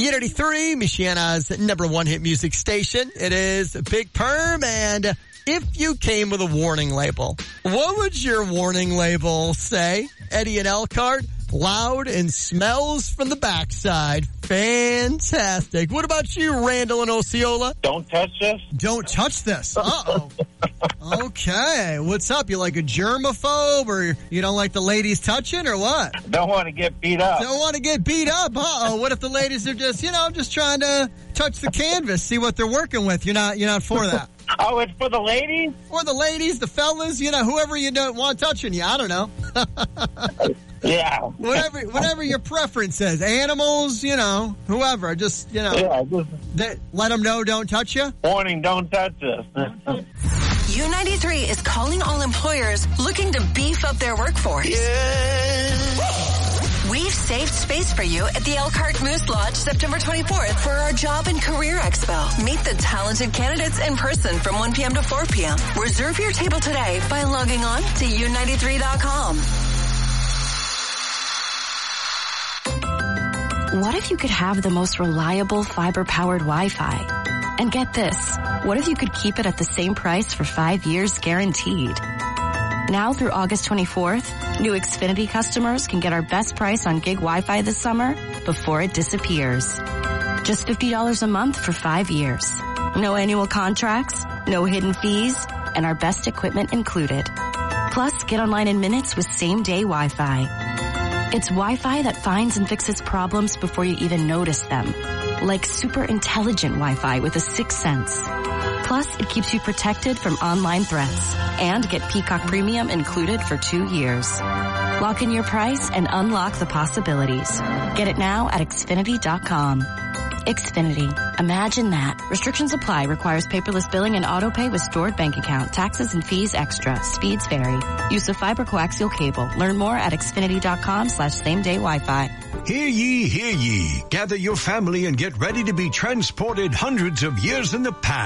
Unity 3, Michiana's number one hit music station. It is Big Perm, and if you came with a warning label, what would your warning label say? Eddie and Elkhart, loud and smells from the backside. Fantastic. What about you, Randall and Osceola? Don't touch this. Don't touch this. Uh-oh. Okay. What's up? You like a germaphobe, or you don't like the ladies touching, or what? Don't want to get beat up. Don't want to get beat up. Uh-oh. What if the ladies are just, just trying to touch the canvas, see what they're working with? You're not for that. Oh, it's for the ladies? Or the ladies, the fellas, whoever you don't want touching you. I don't know. Yeah. Whatever your preference is. Animals, whoever. Just, let them know don't touch you. Warning, don't touch this. U93 is calling all employers looking to beef up their workforce. We've saved space for you at the Elkhart Moose Lodge September 24th for our Job and Career Expo. Meet the talented candidates in person from 1 p.m. to 4 p.m. Reserve your table today by logging on to U93.com. What if you could have the most reliable fiber-powered Wi-Fi? And get this, what if you could keep it at the same price for 5 years guaranteed? Now through August 24th, new Xfinity customers can get our best price on gig Wi-Fi this summer before it disappears. Just $50 a month for 5 years. No annual contracts, no hidden fees, and our best equipment included. Plus, get online in minutes with same-day Wi-Fi. It's Wi-Fi that finds and fixes problems before you even notice them. Like super intelligent Wi-Fi with a sixth sense. Plus, it keeps you protected from online threats. And get Peacock Premium included for 2 years. Lock in your price and unlock the possibilities. Get it now at Xfinity.com. Xfinity. Imagine that. Restrictions apply. Requires paperless billing and auto-pay with stored bank account. Taxes and fees extra. Speeds vary. Use of fiber coaxial cable. Learn more at Xfinity.com/same-day Wi-Fi. Hear ye, hear ye. Gather your family and get ready to be transported hundreds of years in the past.